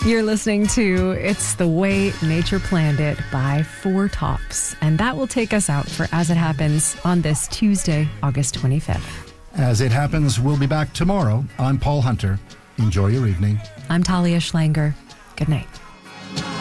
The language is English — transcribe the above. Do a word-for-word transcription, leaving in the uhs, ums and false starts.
You're listening to It's the Way Nature Planned It by Four Tops. And that will take us out for As It Happens on this Tuesday, August twenty-fifth. As It Happens, we'll be back tomorrow. I'm Paul Hunter. Enjoy your evening. I'm Talia Schlanger. Good night.